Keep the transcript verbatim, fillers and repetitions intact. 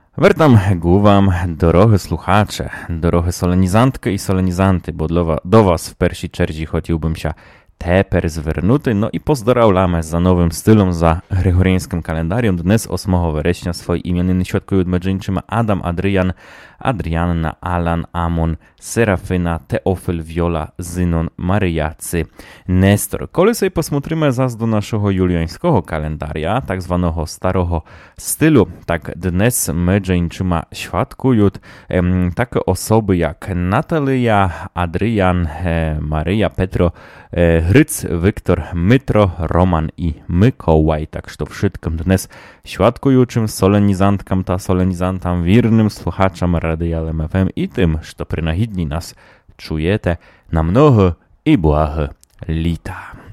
Вертам вам, дорогі слухачі, дорогі соленізантки і соленізанти, бо до вас в першій черзі хотів би ся тепер звернути, no i pozdrawiamy za nowym stylem, za gregoriańskim kalendarium. Dnes ósmego września swoje imieniny świadkują medżyńczymi Adam, Adrian, Adrianna, Alan, Amon, Serafina, Teofil, Viola, Zynon, Maryjacy, Nestor. Koli sobie posмотрimy zas do naszego juliańskiego kalendaria, tak zwanego starego stylu, tak dnes medżyńczymi świadkują em, takie osoby jak Natalia, Adrian, e, Maryja, Petro, e, Hryc, Wiktor, Mytro, Roman i Mikołaj. Tak że wszystkim dnes świadkującym solenizantkam ta solenizantam, wiernym słuchaczom Radia L M F M i tym, że prinahidni nas czujecie na mnoho i błahe lita.